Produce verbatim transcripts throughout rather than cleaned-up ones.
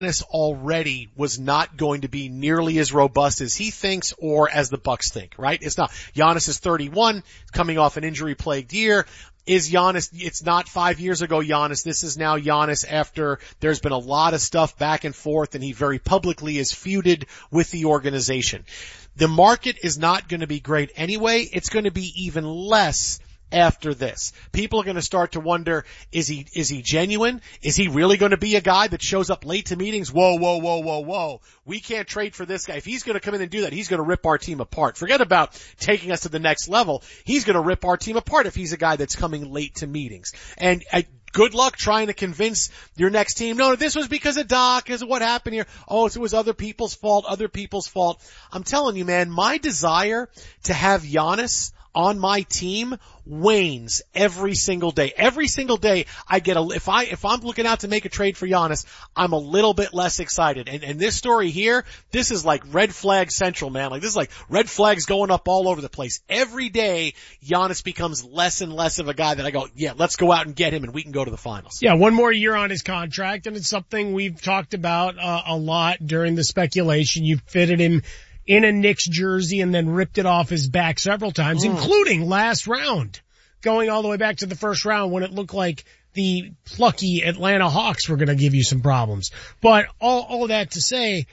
Giannis already was not going to be nearly as robust as he thinks or as the Bucks think, right? It's not. Giannis is thirty-one, coming off an injury-plagued year. Is Giannis, it's not five years ago Giannis, this is now Giannis after there's been a lot of stuff back and forth and he very publicly is feuded with the organization. The market is not going to be great anyway, it's going to be even less after this. People are going to start to wonder, is he, is he genuine? Is he really going to be a guy that shows up late to meetings? Whoa, whoa, whoa, whoa, whoa. We can't trade for this guy. If he's going to come in and do that, he's going to rip our team apart. Forget about taking us to the next level. He's going to rip our team apart if he's a guy that's coming late to meetings. And I, good luck trying to convince your next team, no, this was because of Doc, because of what happened here. Oh, it was other people's fault, other people's fault. I'm telling you, man, my desire to have Giannis on my team wanes every single day. Every single day I get a, if I, if I'm looking out to make a trade for Giannis, I'm a little bit less excited. And, and this story here, this is like red flag central, man. Like this is like red flags going up all over the place. Every day Giannis becomes less and less of a guy that I go, yeah, let's go out and get him and we can go to the finals. Yeah, one more year on his contract, and it's something we've talked about uh, a lot during the speculation. You've fitted him in a Knicks jersey and then ripped it off his back several times, mm. including last round, going all the way back to the first round when it looked like the plucky Atlanta Hawks were going to give you some problems. But all, all that to say,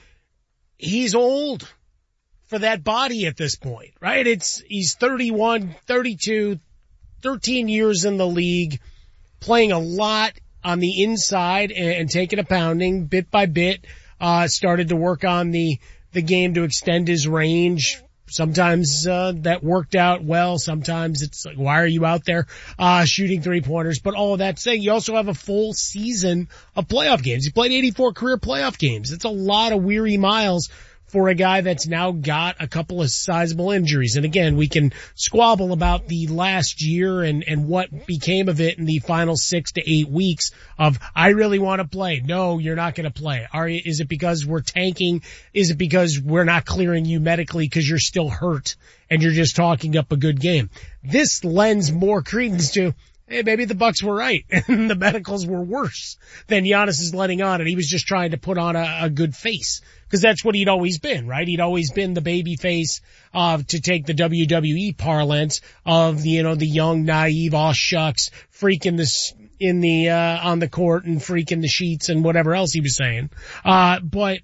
he's old for that body at this point, right? It's, he's thirty-one, thirty-two, thirteen years in the league, playing a lot on the inside and, and taking a pounding bit by bit, uh, started to work on the the game to extend his range. Sometimes, uh, that worked out well. Sometimes it's like, why are you out there, uh, shooting three pointers? But all of that saying, you also have a full season of playoff games. He played eighty-four career playoff games. It's a lot of weary miles for a guy that's now got a couple of sizable injuries. And again, we can squabble about the last year and, and what became of it in the final six to eight weeks of, I really want to play. No, you're not going to play. Are you, is it because we're tanking? Is it because we're not clearing you medically because you're still hurt and you're just talking up a good game? This lends more credence to, hey, maybe the Bucks were right and the medicals were worse than Giannis is letting on, and he was just trying to put on a, a good face. Because that's what he'd always been, right? He'd always been the baby face, uh, to take the W W E parlance of the, you know, the young, naive, aw shucks, freaking this in the, uh, on the court and freaking the sheets and whatever else he was saying. Uh, but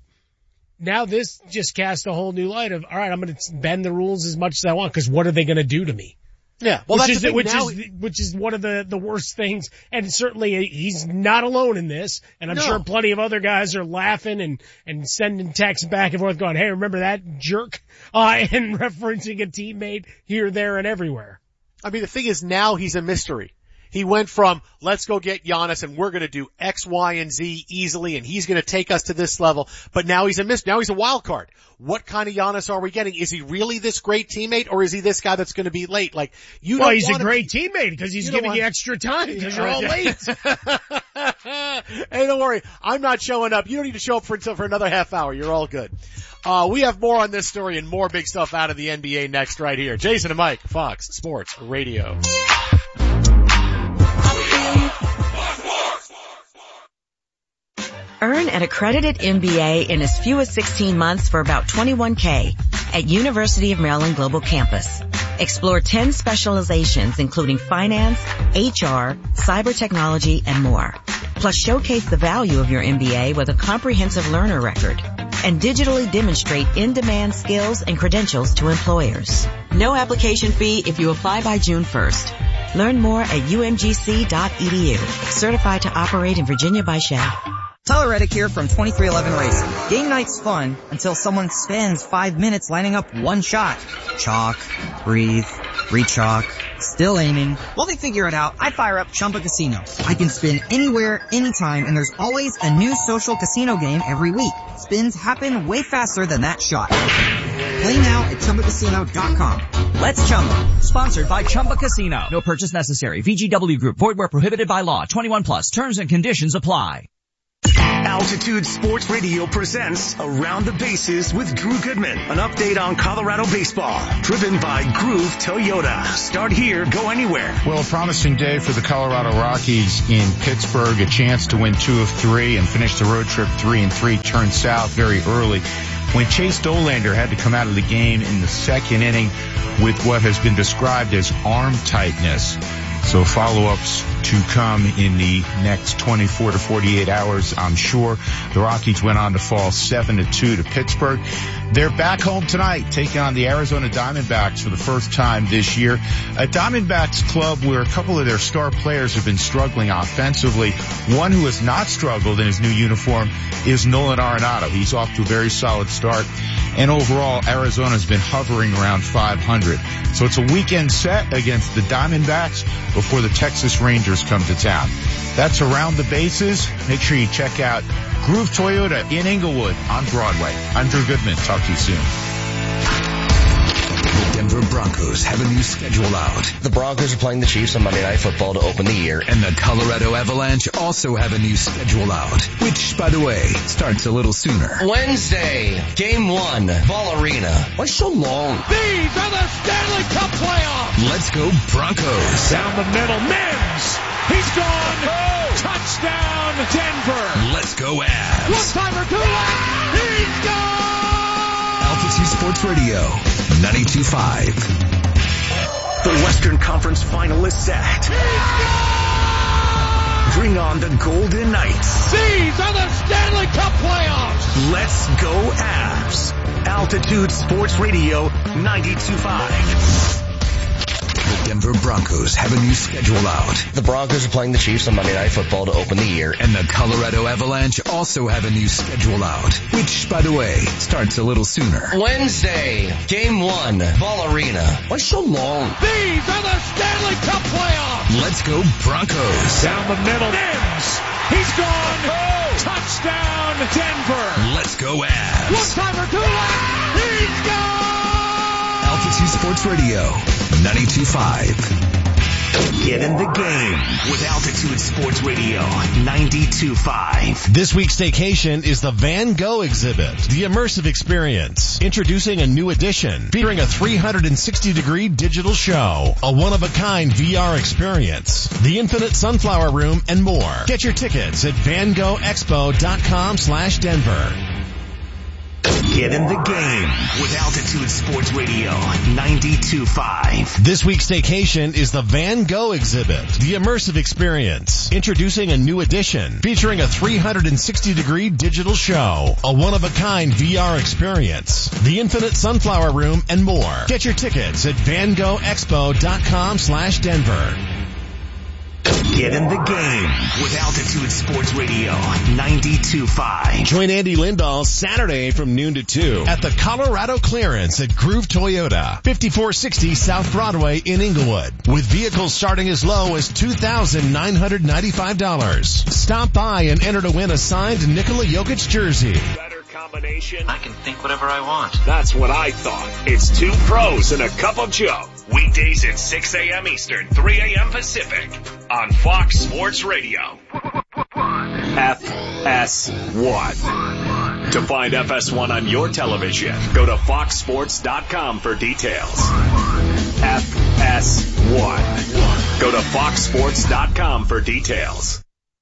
now this just casts a whole new light of, all right, I'm going to bend the rules as much as I want, because what are they going to do to me? Yeah, well, which that's is the thing. which Now, is which is one of the the worst things, and certainly he's not alone in this. And I'm no. sure plenty of other guys are laughing and and sending texts back and forth, going, "Hey, remember that jerk?" Uh, and referencing a teammate here, there, and everywhere. I mean, the thing is, now he's a mystery. He went from, let's go get Giannis and we're going to do X, Y, and Z easily and he's going to take us to this level. But now he's a miss. Now he's a wild card. What kind of Giannis are we getting? Is he really this great teammate or is he this guy that's going to be late? Like, you well, don't he's a great be, teammate because he's you giving want, you extra time because you're all late. Hey, don't worry. I'm not showing up. You don't need to show up for until for another half hour. You're all good. Uh, we have more on this story and more big stuff out of the N B A next right here. Jason and Mike, Fox Sports Radio. Earn an accredited M B A in as few as sixteen months for about twenty-one K at University of Maryland Global Campus. Explore ten specializations including finance, H R, cyber technology, and more. Plus showcase the value of your M B A with a comprehensive learner record and digitally demonstrate in-demand skills and credentials to employers. No application fee if you apply by June first. Learn more at U M G C dot E D U. Certified to operate in Virginia by S H E B. Tyler Reddick here from twenty-three eleven Racing. Game night's fun until someone spends five minutes lining up one shot. Chalk, breathe, re-chalk, still aiming. While they figure it out, I fire up Chumba Casino. I can spin anywhere, anytime, and there's always a new social casino game every week. Spins happen way faster than that shot. Play now at Chumba Casino dot com. Let's Chumba. Sponsored by Chumba Casino. No purchase necessary. V G W Group. Void where prohibited by law. twenty-one plus. Terms and conditions apply. Altitude Sports Radio presents Around the Bases with Drew Goodman. An update on Colorado baseball, driven by Groove Toyota. Start here, go anywhere. Well, a promising day for the Colorado Rockies in Pittsburgh. A chance to win two of three and finish the road trip three and three. Turned south very early when Chase Dollander had to come out of the game in the second inning with what has been described as arm tightness. So follow-ups to come in the next twenty-four to forty-eight hours, I'm sure. The Rockies went on to fall seven to two to Pittsburgh. They're back home tonight, taking on the Arizona Diamondbacks for the first time this year. A Diamondbacks club where a couple of their star players have been struggling offensively. One who has not struggled in his new uniform is Nolan Arenado. He's off to a very solid start. And overall, Arizona's been hovering around five hundred. So it's a weekend set against the Diamondbacks before the Texas Rangers come to town. That's Around the Bases. Make sure you check out Groove Toyota in Inglewood on Broadway. I'm Drew Goodman. Talk to you soon. The Denver Broncos have a new schedule out. The Broncos are playing the Chiefs on Monday Night Football to open the year. And the Colorado Avalanche also have a new schedule out, which, by the way, starts a little sooner. Wednesday, Game one, Ball Arena. Why so long? These are the Stanley Cup playoffs. Let's go Broncos. Down the middle, Mims. He's gone. Oh. Touchdown, Denver. Let's go Avs. One-timer, two. He's gone. Altitude Sports Radio, ninety-two point five. The Western Conference finalists set. Bring on the Golden Knights. These are the Stanley Cup playoffs. Let's go Avs. Altitude Sports Radio, ninety-two point five. The Denver Broncos have a new schedule out. The Broncos are playing the Chiefs on Monday Night Football to open the year. And the Colorado Avalanche also have a new schedule out, which, by the way, starts a little sooner. Wednesday, Game one, Ball Arena. Why so long? These are the Stanley Cup playoffs. Let's go Broncos. Down the middle, Mims. He's gone. Oh. Touchdown, Denver. Let's go Avs. One-timer, two. He's gone. Altitude Sports Radio, ninety-two point five. Get in the game with Altitude Sports Radio, ninety-two point five. This week's staycation is the Van Gogh exhibit, the immersive experience. Introducing a new edition featuring a three hundred sixty degree digital show, a one-of-a-kind V R experience, the Infinite Sunflower Room, and more. Get your tickets at van gogh expo dot com slash Denver. Get in the game with Altitude Sports Radio, ninety-two point five. This week's staycation is the Van Gogh exhibit, the immersive experience. Introducing a new edition featuring a three hundred sixty degree digital show, a one-of-a-kind V R experience, the Infinite Sunflower Room, and more. Get your tickets at van gogh expo dot com slash Denver. Get in the game with Altitude Sports Radio, ninety-two point five. Join Andy Lindahl Saturday from noon to two at the Colorado Clearance at Groove Toyota, fifty-four sixty South Broadway in Inglewood, with vehicles starting as low as two thousand nine hundred ninety-five dollars. Stop by and enter to win a signed Nikola Jokic jersey. Better combination. I can think whatever I want. That's what I thought. It's two pros and a cup of Joe. Weekdays at six a.m. Eastern, three a.m. Pacific on Fox Sports Radio. F S one. To find F S one on your television, go to fox sports dot com for details. F S one. Go to fox sports dot com for details.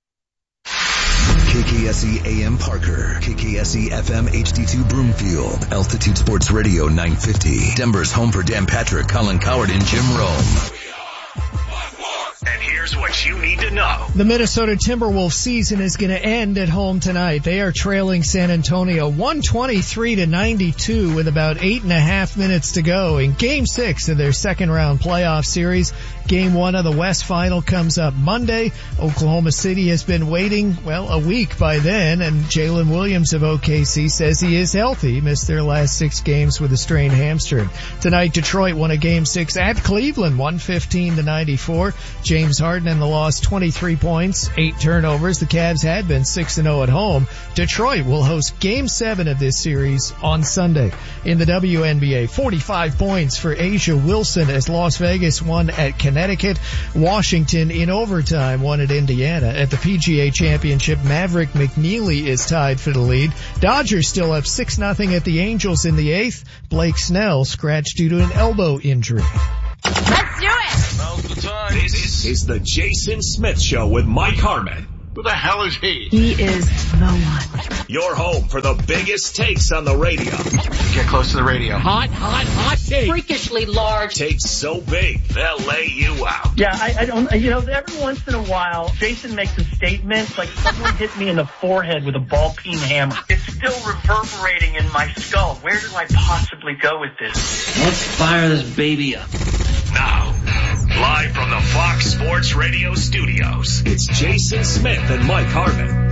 K K S E A M Parker, K K S E F M H D two Broomfield, Altitude Sports Radio nine fifty, Denver's home for Dan Patrick, Colin Coward, and Jim Rome. And here's what you need to know. The Minnesota Timberwolves season is going to end at home tonight. They are trailing San Antonio one twenty-three to ninety-two with about eight and a half minutes to go in game six of their second round playoff series. Game one of the West Final comes up Monday. Oklahoma City has been waiting, well, a week by then, and Jalen Williams of O K C says he is healthy. Missed their last six games with a strained hamstring. Tonight, Detroit won a game six at Cleveland, one fifteen to ninety-four. James Harden Garden and the loss twenty-three points, eight turnovers. The Cavs had been six and oh at home. Detroit will host game seven of this series on Sunday. In the W N B A, forty-five points for Asia Wilson as Las Vegas won at Connecticut. Washington in overtime won at Indiana. At the P G A Championship, Maverick McNeely is tied for the lead. Dodgers still up six nothing at the Angels in the eighth. Blake Snell scratched due to an elbow injury. Let's do it! Now's the time. This is the Jason Smith Show with Mike Harmon. Who the hell is he? He is the one. Your home for the biggest takes on the radio. Get close to the radio. Hot, hot, hot take. Freakishly large. Takes so big, they'll lay you out. Yeah, I, I don't, you know, every once in a while, Jason makes a statement like someone hit me in the forehead with a ball-peen hammer. It's still reverberating in my skull. Where do I possibly go with this? Let's fire this baby up. Now, live from the Fox Sports Radio studios, it's Jason Smith and Mike Harmon.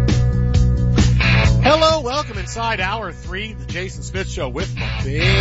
Hello, welcome inside hour three, the Jason Smith Show with my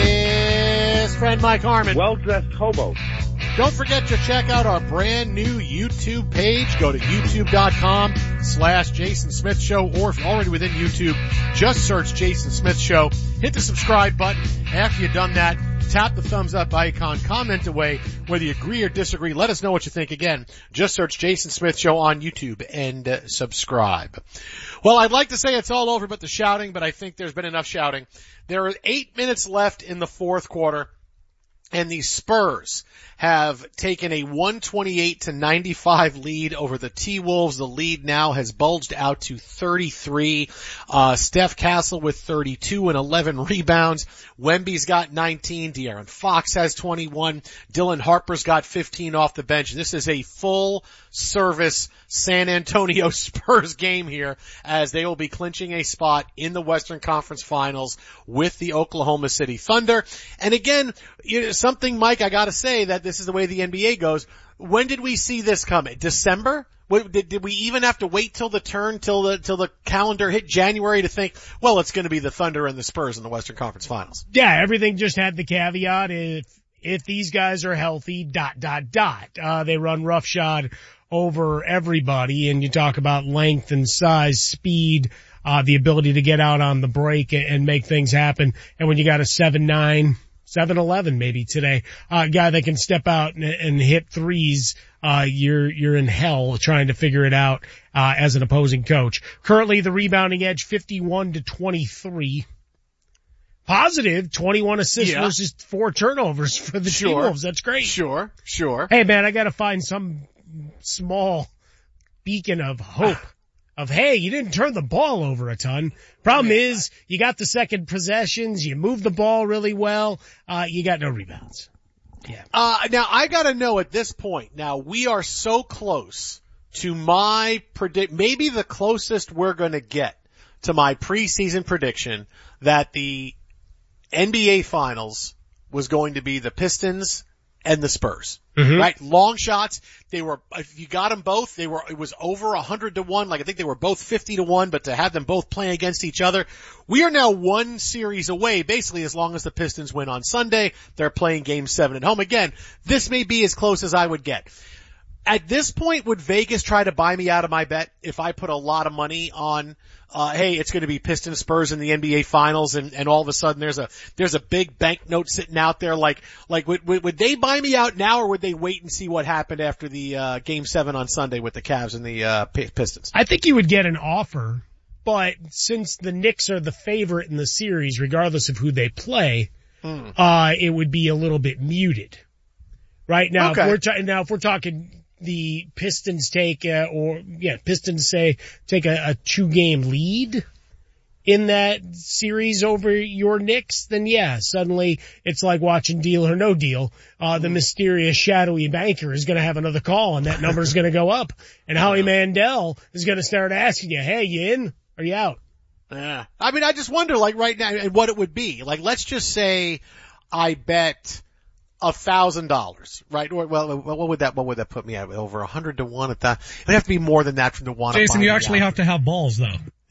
best friend Mike Harmon. Well-dressed hobo. Don't forget to check out our brand new YouTube page. Go to youtube.com slash Jason Smith Show, or if you're already within YouTube, just search Jason Smith Show. Hit the subscribe button. After you've done that, tap the thumbs up icon, comment away, whether you agree or disagree. Let us know what you think. Again, just search Jason Smith Show on YouTube and uh, subscribe. Well, I'd like to say it's all over but the shouting, but I think there's been enough shouting. There are eight minutes left in the fourth quarter, and the Spurs have taken a one twenty-eight to ninety-five lead over the T-Wolves. The lead now has bulged out to thirty-three. Uh, Steph Castle with thirty-two and eleven rebounds. Wemby's got nineteen. De'Aaron Fox has twenty-one. Dylan Harper's got fifteen off the bench. This is a full service San Antonio Spurs game here, as they will be clinching a spot in the Western Conference Finals with the Oklahoma City Thunder. And again, you know, something, Mike, I gotta say that this is the way the N B A goes. When did we see this coming? December? Did, did we even have to wait till the turn, till the, till the calendar hit January to think, well, it's going to be the Thunder and the Spurs in the Western Conference Finals? Yeah, everything just had the caveat, if, if these guys are healthy, dot, dot, dot. Uh, they run roughshod over everybody, and you talk about length and size, speed, uh, the ability to get out on the break and, and make things happen. And when you got a seven nine, seven eleven maybe today, uh, guy that can step out and, and hit threes, uh, you're, you're in hell trying to figure it out, uh, as an opposing coach. Currently the rebounding edge fifty-one to twenty-three. Positive, twenty-one assists yeah. versus four turnovers for the sure. T-Wolves. That's great. Sure, sure. Hey man, I gotta find some small beacon of hope. Of, hey, you didn't turn the ball over a ton. Problem yeah. is, you got the second possessions, you moved the ball really well, uh, you got no rebounds. Yeah. Uh, now I gotta know at this point, now we are so close to my predict, maybe the closest we're gonna get to my preseason prediction that the N B A Finals was going to be the Pistons and the Spurs. Mm-hmm. Right? Long shots. They were, if you got them both, they were, it was over a hundred to one. Like I think they were both fifty to one, but to have them both playing against each other, we are now one series away, basically as long as the Pistons win on Sunday. They're playing game seven at home. Again, this may be as close as I would get. At this point, would Vegas try to buy me out of my bet if I put a lot of money on, uh, hey, it's going to be Pistons Spurs in the N B A Finals, and, and all of a sudden there's a there's a big banknote sitting out there? Like like would, would would they buy me out now, or would they wait and see what happened after the uh, game seven on Sunday with the Cavs and the uh, Pistons? I think you would get an offer, but since the Knicks are the favorite in the series, regardless of who they play, hmm. uh, it would be a little bit muted. Right now, okay. if we're ta- now if we're talking. The Pistons take, uh, or, yeah, Pistons say, take a, a two-game lead in that series over your Knicks, then yeah, suddenly it's like watching Deal or No Deal. Uh, the mysterious shadowy banker is going to have another call, and that number is going to go up. And Howie Mandel is going to start asking you, hey, you in? Are you out? Yeah. I mean, I just wonder, like, right now, what it would be. Like, let's just say I bet a thousand dollars, right? Or, well, what would that, what would that put me at? Over a hundred to one at that? It would have to be more than that from the one. Jason, you actually have to have balls though.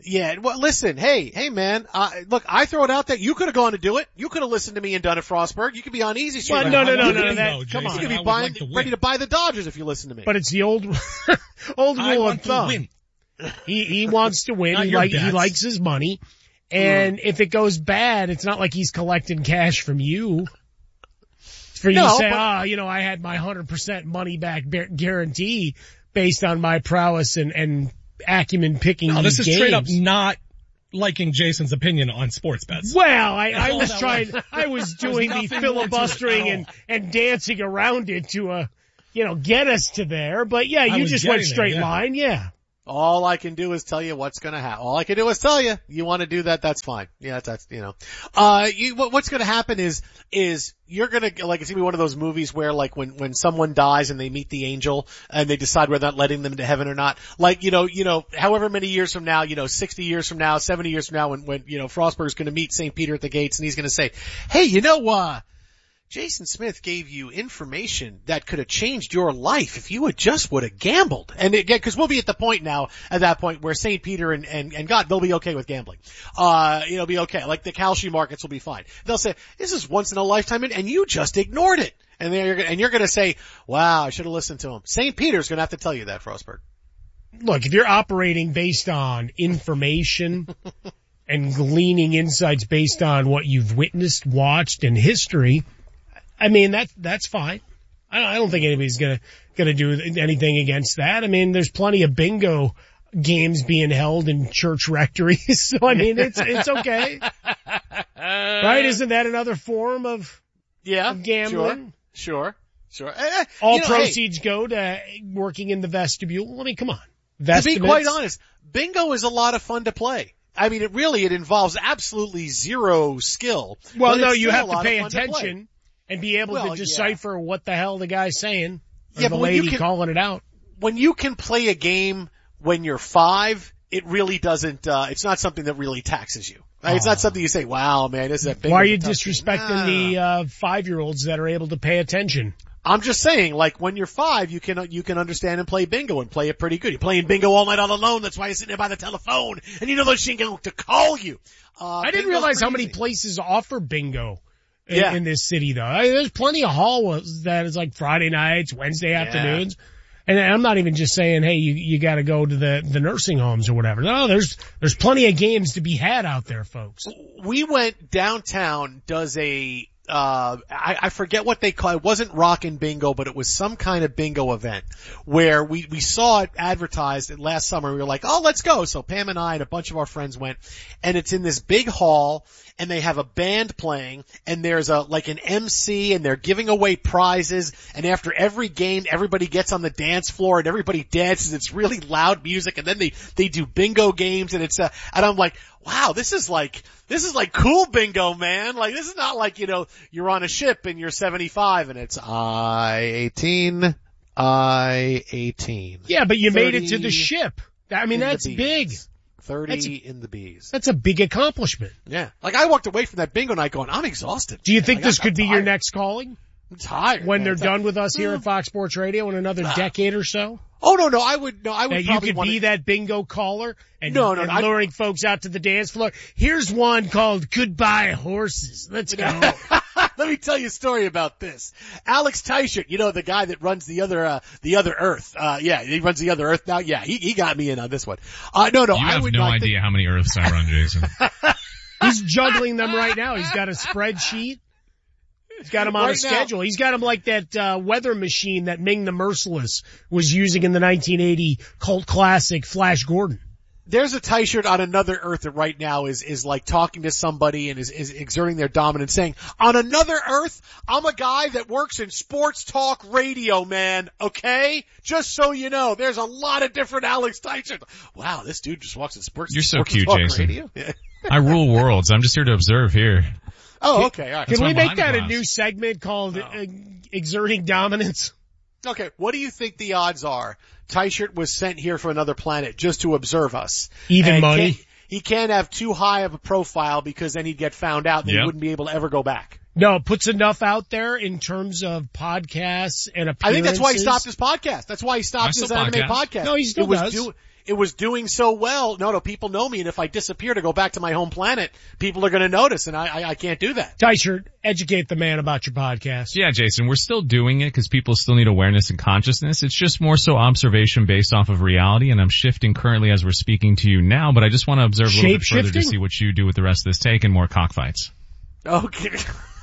Yeah, well, listen, hey, hey, man, uh, look, I throw it out there. You could have gone to do it. You could have listened to me and done it, Frostberg. You could be on Easy Street. Well, right no, now. no, no, You no, could no, be- that, come on. You could be I would buying, like to win. ready to buy the Dodgers if you listen to me. But it's the old, old I rule want of to thumb. win. He, he wants to win. Not He, your like, he bets. likes his money. And if it goes bad, it's not like he's collecting cash from you. For you No, to say, but- ah, you know, I had my one hundred percent money back bar- guarantee based on my prowess and, and acumen picking No, these this is games. straight up not liking Jason's opinion on sports bets. Well, I, That's I all was that trying, was. I was There's doing the nothing more to it filibustering at and, and dancing around it to, uh, you know, get us to there. But yeah, I you was just went getting there, straight yeah. line. Yeah. All I can do is tell you what's going to happen. All I can do is tell you. You want to do that? That's fine. Yeah, that's, you know, uh, you, what, what's going to happen is, is you're going to, like, it's going to be one of those movies where, like, when, when someone dies and they meet the angel and they decide whether or not letting them into heaven or not. Like, you know, you know, however many years from now, you know, sixty years from now, seventy years from now, when, when, you know, Frostberg's going to meet Saint Peter at the gates and he's going to say, hey, you know, uh, Jason Smith gave you information that could have changed your life if you would just would have gambled. And again, cause we'll be at the point now, at that point where Saint Peter and, and, and God, they'll be okay with gambling. Uh, it'll be okay. Like the Kalshi markets will be fine. They'll say, this is once in a lifetime and, and you just ignored it. And then you're gonna, and you're gonna say, wow, I should have listened to him. Saint Peter's gonna have to tell you that, Frostberg. Look, if you're operating based on information and gleaning insights based on what you've witnessed, watched, and history, I mean, that, that's fine. I don't, I don't think anybody's gonna, gonna do anything against that. I mean, there's plenty of bingo games being held in church rectories. So, I mean, it's, it's okay. Right? Isn't that another form of, Yeah, of gambling? Sure, sure, sure. Eh, All you know, hey, proceeds go to working in the vestibule. I mean, come on. to be Vestimates. quite honest, bingo is a lot of fun to play. I mean, it really, it involves absolutely zero skill. Well, but no, it's you still have a to lot pay of fun to play. attention and be able Well, to yeah. decipher what the hell the guy's saying. Or Yeah, the but when you lady can- calling it out. When you can play a game when you're five, it really doesn't, uh, it's not something that really taxes you. Right? It's not something you say, wow, man, this is a bingo. Why are you tough game." disrespecting the uh, five-year-olds that are able to pay attention? I'm just saying, like, when you're five, you can, you can understand and play bingo and play it pretty good. You're playing bingo all night all alone. That's why you're sitting there by the telephone and you know those she's going to call you. Uh, I didn't bingo's realize how pretty many easy. places offer bingo in, Yeah. in this city, though. I, there's plenty of halls that is like Friday nights, Wednesday afternoons. And I'm not even just saying, hey, you, you gotta go to the, the nursing homes or whatever. No, there's, there's plenty of games to be had out there, folks. We went downtown, does a, uh, I, I forget what they call it. It wasn't Rockin' Bingo, but it was some kind of bingo event where we, we saw it advertised last summer. We were like, oh, let's go. So Pam and I and a bunch of our friends went, and it's in this big hall and they have a band playing and there's a, like an M C and they're giving away prizes, and after every game everybody gets on the dance floor and everybody dances. It's really loud music, and then they, they do bingo games, and it's uh, and I'm like, wow, this is like, this is like cool bingo, man. Like, this is not like, you know, you're on a ship and you're seventy-five and it's I eighteen, I eighteen. Yeah, but you made it to thirty the ship. I mean, in the that's bees. big. thirty That's a- in the bees. That's a big accomplishment. Yeah. Like, I walked away from that bingo night going, I'm exhausted. Do you think Like, this I'm could be your tired. next calling? I'm tired. When man. they're It's done like- with us here at Fox Sports Radio in another decade or so? Oh, no, no, I would, no, I would That you probably could want be to, that bingo caller and, No, no, and no, I- luring folks out to the dance floor. Here's one called Goodbye Horses. Let's go. Let me tell you a story about this. Alex Teichert, you know, the guy that runs the other, uh, the other Earth. Uh, yeah, he runs the other Earth now. Yeah, he, he got me in on this one. Uh, no, no, You I have would no not idea how many Earths I run, Jason. He's juggling them right now. He's got a spreadsheet. He's got him on Right a now. schedule. He's got him like that uh, weather machine that Ming the Merciless was using in the nineteen eighty cult classic Flash Gordon. There's a Teichert on another Earth that right now is, is like talking to somebody and is, is exerting their dominance, saying, on another Earth, I'm a guy that works in sports talk radio, man, okay? Just so you know, there's a lot of different Alex Teichert. Wow, this dude just walks in sports, You're so sports cute, talk Jason. radio. I rule worlds. I'm just here to observe here. Oh, okay, all right. Can why we I'm make behind that the a glass. new segment called uh, Exerting Dominance? Okay, what do you think the odds are? Teichert was sent here from another planet just to observe us. Even And money? can't- He can't have too high of a profile because then he'd get found out and Yep. he wouldn't be able to ever go back. No, it puts enough out there in terms of podcasts and appearances. I think that's why he stopped his podcast. That's why he I stopped still his anime podcast. podcast. No, he still it was does. do- it was doing so well. No, no, people know me, and if I disappear to go back to my home planet, people are going to notice, and I, I, I can't do that. Tyshirt, educate the man about your podcast. Yeah, Jason, we're still doing it because people still need awareness and consciousness. It's just more so observation based off of reality, and I'm shifting currently as we're speaking to you now, but I just want to observe a little bit further to see what you do with the rest of this take and more cockfights. Okay.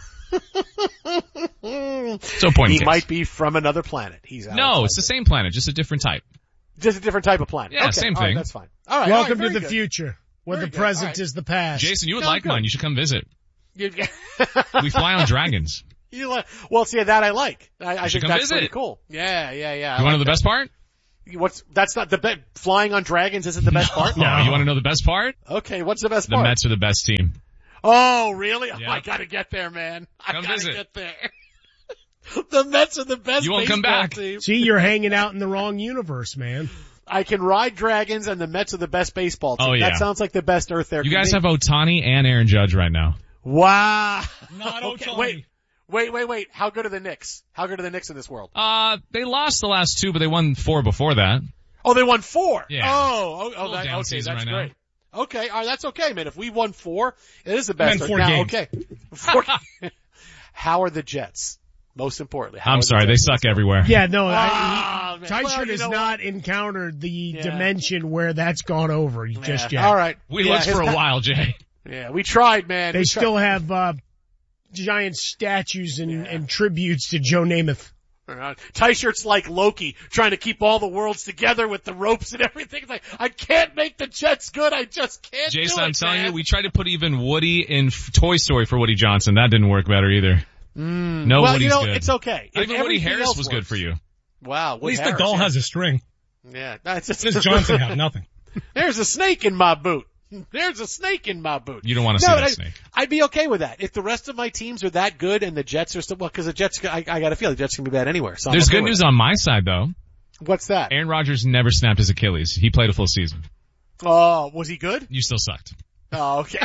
So point He case. might be from another planet. He's out No, it's the same planet, just a different type. Just a different type of planet. Yeah, okay. same All right, thing. that's fine. All right. Welcome all right, to the good. future, where Very the good. present All right. is the past. Jason, you would No, like good. mine. You should come visit. You, We fly on dragons. you like, well, see, that I like. I, I should think come that's pretty visit. cool. Yeah, yeah, yeah. You want to know the best part? What's, that's not the best, flying on dragons isn't the best part? No. You want to know the best part? Okay, what's the best The part? Mets are the best team. Oh, really? Oh, Yeah. I gotta get there, man. I Come gotta visit. get there. The Mets are the best You won't come baseball back. team. See, you're hanging out in the wrong universe, man. I can ride dragons and the Mets are the best baseball team. Oh, yeah. That sounds like the best Earth there You can guys be. have Ohtani and Aaron Judge right now. Wow. Not Okay, Ohtani. wait, wait, wait, wait. How good are the Knicks? How good are the Knicks in this world? Uh, they lost the last two, but they won four before that. Oh, they won four. Yeah. Oh, oh, Little oh that, down okay, season that's right now. great. Okay, all right, that's okay, man. If we won four, it is the best. And four now, games. okay. Four, how are the Jets? Most importantly, how I'm are sorry, the they Jets? suck everywhere. Yeah, no, Ah, I, man. Tyshirt Well, you has know not encountered the Yeah. dimension where that's gone over just Yeah. yet. All right. We Yeah, looked his for a pa- while, Jay. Yeah, we tried, man. They We still tried. have uh giant statues and, and tributes to Joe Namath. Uh, T-shirts like Loki, trying to keep all the worlds together with the ropes and everything. It's like, I can't make the Jets good. I just can't Jason, do it, I'm telling man. you, we tried to put even Woody in F- Toy Story for Woody Johnson. That didn't work better either. Mm. No, well, Woody's you know, good. it's okay. If Even Woody everything Harris else was works. good for you. Wow. At least the doll has a string. Yeah. That's just, Does Johnson have nothing? There's a snake in my boot. There's a snake in my boot. You don't want to no, see that I, snake. I'd be okay with that. If the rest of my teams are that good and the Jets are still, well, cause the Jets, I, I got a feeling the Jets can be bad anywhere. So I'm There's okay good with news it. on my side, though. What's that? Aaron Rodgers never snapped his Achilles. He played a full season. Oh, was he good? You still sucked. Oh, okay.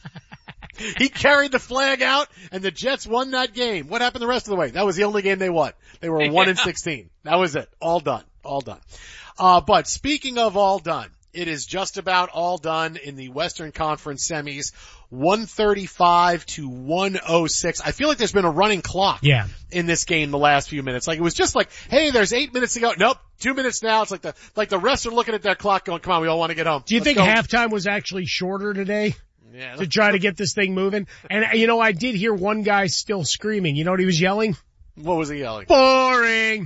He carried the flag out, and the Jets won that game. What happened the rest of the way? That was the only game they won. They were one and sixteen. That was it. All done. All done. Uh, but speaking of all done, it is just about all done in the Western Conference semis. one thirty-five to one oh six. I feel like there's been a running clock. Yeah. In this game the last few minutes. Like it was just like, hey, there's eight minutes to go. Nope. Two minutes now. It's like the, like the refs are looking at their clock going, come on, we all want to get home. Do you Let's think go. halftime was actually shorter today? Yeah. To try to get this thing moving? And you know, I did hear one guy still screaming. You know what he was yelling? What was he yelling? Boring!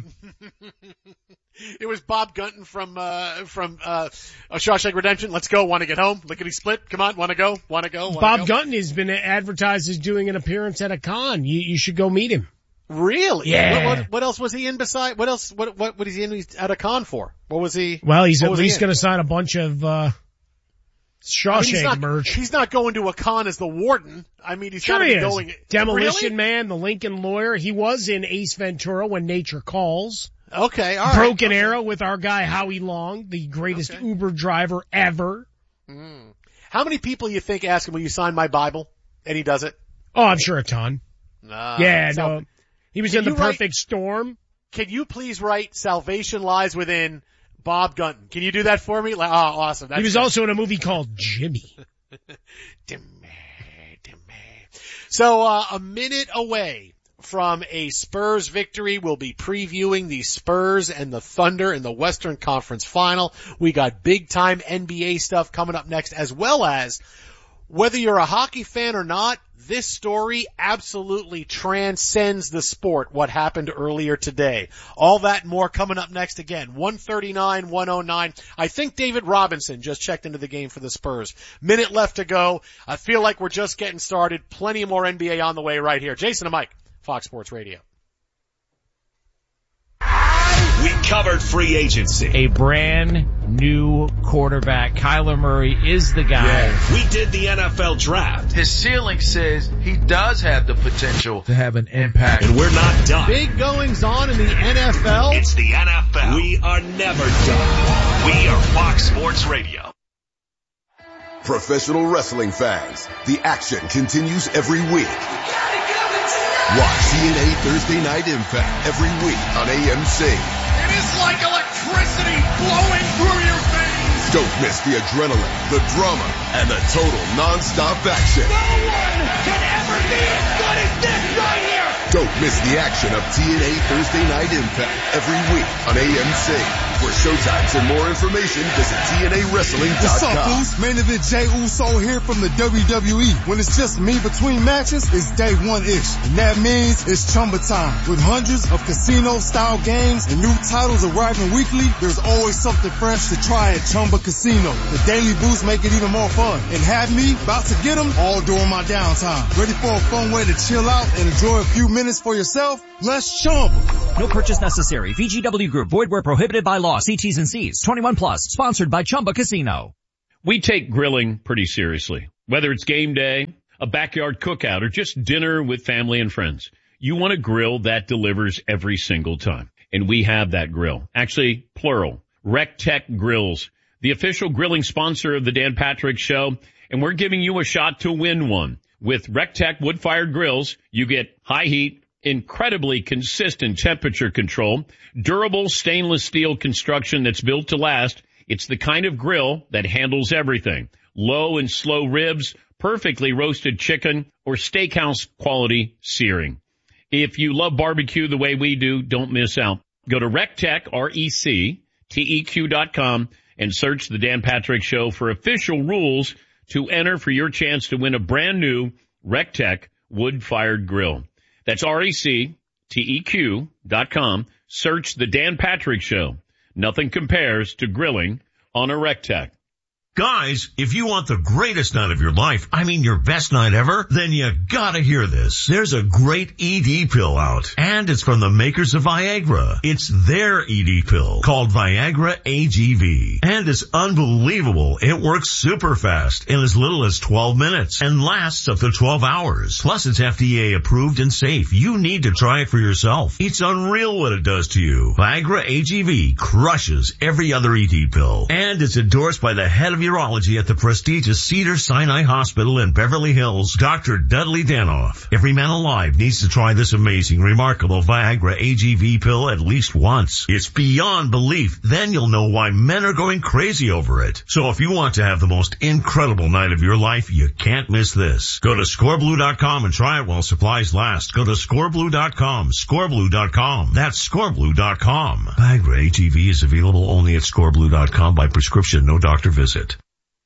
It was Bob Gunton from, uh, from, uh, Shawshank Redemption. Let's go. Want to get home? Lickety split. Come on. Want to go? Want to go? Wanna Bob go? Gunton has been advertised as doing an appearance at a con. You, you should go meet him. Really? Yeah. What, what, what else was he in beside? What else? What, what, what is he in at a con for? What was he? Well, he's what at was he least in? going to sign a bunch of, uh, Shawshank I mean, he's not, merch. He's not going to a con as the warden. I mean, he's Sure got to he be is. going. Demolition Really? Man, the Lincoln Lawyer. He was in Ace Ventura: When Nature Calls. Okay, all right. Broken okay. Arrow with our guy Howie Long, the greatest Okay. Uber driver ever. Mm. How many people you think ask him, will you sign my Bible? And he does it? Oh, I'm sure a ton. Nah, yeah, so- no. He was Can in The you write- Perfect Storm. Can you please write salvation lies within Bob Gunton? Can you do that for me? Like, oh, awesome. That's He was good. also in a movie called Jimmy. So, uh, a minute away from a Spurs victory, we'll be previewing the Spurs and the Thunder in the Western Conference Final. We got big time N B A stuff coming up next, as well as whether you're a hockey fan or not, this story absolutely transcends the sport, what happened earlier today. All that and more coming up next again. one thirty-nine, one oh nine. I think David Robinson just checked into the game for the Spurs. Minute left to go. I feel like we're just getting started. Plenty more N B A on the way right here. Jason and Mike, Fox Sports Radio. We covered free agency. A brand new quarterback. Kyler Murray is the guy. Yeah. We did the N F L draft. His ceiling says he does have the potential to have an impact. And we're not done. Big goings on in the N F L. It's the N F L. We are never done. We are Fox Sports Radio. Professional wrestling fans, the action continues every week. Watch C N A Thursday Night Impact every week on A M C. It is like electricity flowing through your veins. Don't miss the adrenaline, the drama, and the total non-stop action. No one can ever be as good as this right here. Don't miss the action of T N A Thursday Night Impact every week on A M C. For showtimes and more information, visit T N A Wrestling dot com. What's up, Boost? Main event Jey Uso here from the W W E. When it's just me between matches, it's day one-ish. And that means it's Chumba time. With hundreds of casino-style games and new titles arriving weekly, there's always something fresh to try at Chumba Casino. The daily boosts make it even more fun. And have me about to get them all during my downtime. Ready for a fun way to chill out and enjoy a few minutes for yourself? Let's Chumba. No purchase necessary. V G W Group. Void where prohibited by law. See T's and C's. twenty-one plus. Sponsored by Chumba Casino. We take grilling pretty seriously. Whether it's game day, a backyard cookout, or just dinner with family and friends, you want a grill that delivers every single time. And we have that grill. Actually, plural. RecTech Grills, the official grilling sponsor of the Dan Patrick Show. And we're giving you a shot to win one. With RecTech wood-fired grills, you get high heat, incredibly consistent temperature control, durable stainless steel construction that's built to last. It's the kind of grill that handles everything. Low and slow ribs, perfectly roasted chicken, or steakhouse quality searing. If you love barbecue the way we do, don't miss out. Go to RecTech, R E C T E Q dot com and search the Dan Patrick Show for official rules to enter for your chance to win a brand new RecTech wood-fired grill. That's R E C T E Q dot com. Search the Dan Patrick Show. Nothing compares to grilling on a RecTech. Guys, if you want the greatest night of your life, I mean your best night ever, then you gotta hear this. There's a great E D pill out, and it's from the makers of Viagra. It's their E D pill called Viagra A G V, and it's unbelievable. It works super fast in as little as twelve minutes and lasts up to twelve hours. Plus, it's F D A approved and safe. You need to try it for yourself. It's unreal what it does to you. Viagra A G V crushes every other E D pill, and it's endorsed by the head of urology at the prestigious Cedars-Sinai Hospital in Beverly Hills, Doctor Dudley Danoff. Every man alive needs to try this amazing, remarkable Viagra A G V pill at least once. It's beyond belief. Then you'll know why men are going crazy over it. So if you want to have the most incredible night of your life, you can't miss this. Go to score blue dot com and try it while supplies last. Go to score blue dot com, score blue dot com. That's score blue dot com. Viagra A G V is available only at score blue dot com by prescription, no doctor visit.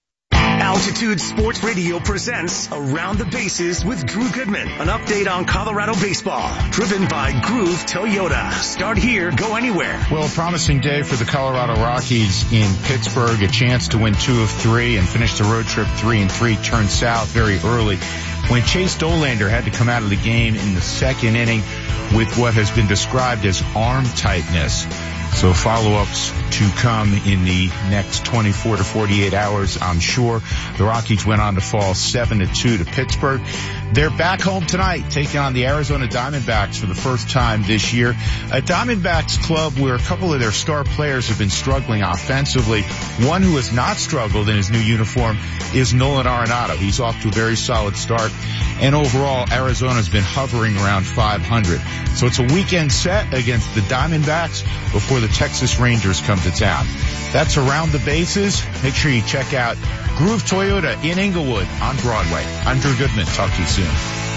Altitude Sports Radio presents Around the Bases with Drew Goodman. An update on Colorado baseball. Driven by Groove Toyota. Start here, go anywhere. Well, a promising day for the Colorado Rockies in Pittsburgh. A chance to win two of three and finish the road trip three and three. Turned south very early when Chase Dollander had to come out of the game in the second inning with what has been described as arm tightness. So follow-ups to come in the next twenty-four to forty-eight hours, I'm sure. The Rockies went on to fall seven to two to Pittsburgh. They're back home tonight, taking on the Arizona Diamondbacks for the first time this year. A Diamondbacks club where a couple of their star players have been struggling offensively. One who has not struggled in his new uniform is Nolan Arenado. He's off to a very solid start. And overall, Arizona's been hovering around five hundred. So it's a weekend set against the Diamondbacks before the Texas Rangers come to town. That's Around the Bases. Make sure you check out Groove Toyota in Inglewood on Broadway. I'm Drew Goodman. Talk to you soon.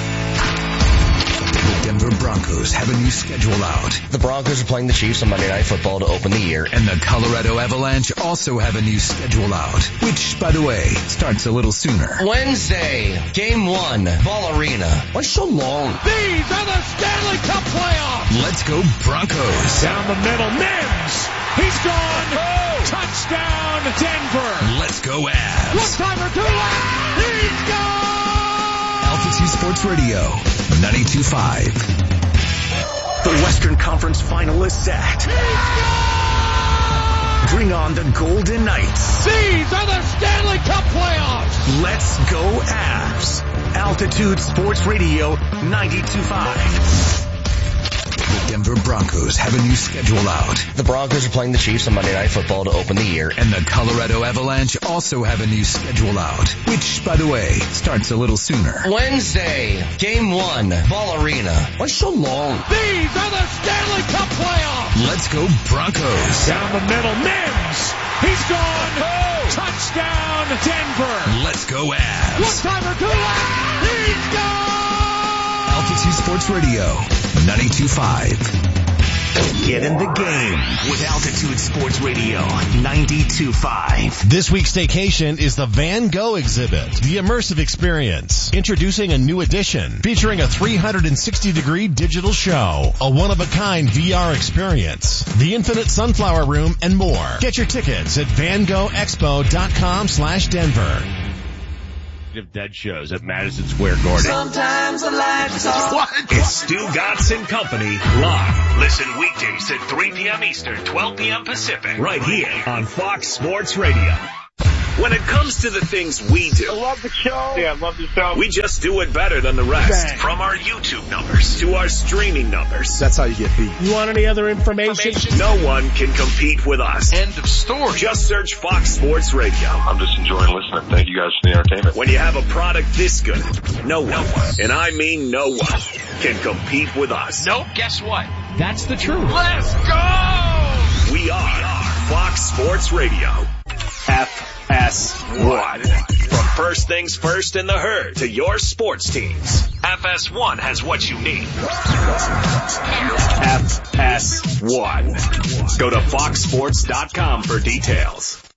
The Denver Broncos have a new schedule out. The Broncos are playing the Chiefs on Monday Night Football to open the year. And the Colorado Avalanche also have a new schedule out, which, by the way, starts a little sooner. Wednesday, Game one, Ball Arena. Why so long? These are the Stanley Cup playoffs. Let's go Broncos. Down the middle, Mims. He's gone. Oh. Touchdown, Denver. Let's go Avs. One timer, two left. He's gone. Altitude Sports Radio, ninety-two point five. The Western Conference finalists act. Bring on the Golden Knights. These are the Stanley Cup playoffs. Let's go Avs. Altitude Sports Radio, ninety-two point five. The Denver Broncos have a new schedule out. The Broncos are playing the Chiefs on Monday Night Football to open the year. And the Colorado Avalanche also have a new schedule out, which, by the way, starts a little sooner. Wednesday, Game one, Ball Arena. Why so long? These are the Stanley Cup playoffs. Let's go Broncos. Down the middle, Mims. He's gone. Oh. Touchdown, Denver. Let's go Avs. One-timer Kulak. He's gone. Altitude Sports Radio, ninety-two point five. Get in the game with Altitude Sports Radio ninety-two point five. This week's staycation is the Van Gogh exhibit, the immersive experience, introducing a new edition featuring a three hundred sixty degree digital show, a one-of-a-kind V R experience, the infinite sunflower room, and more. Get your tickets at van gogh expo dot com slash Denver. Of dead shows at Madison Square Garden. Sometimes I like to talk. What? It's Stu Gatz and Company live. Listen weekdays at three p.m. Eastern, twelve p.m. Pacific, right here on Fox Sports Radio. When it comes to the things we do, I love the show. Yeah, I love the show. We just do it better than the rest. Bang. From our YouTube numbers to our streaming numbers. That's how you get beat. You want any other information? information? No one can compete with us. End of story. Just search Fox Sports Radio. I'm just enjoying listening. Thank you guys for the entertainment. When you have a product this good, no one, no one, and I mean no one, can compete with us. Nope. Guess what? That's the truth. Let's go! We are, we are Fox Sports Radio. F S one. From first things first in the herd to your sports teams, F S one has what you need. F S one. Go to fox sports dot com for details.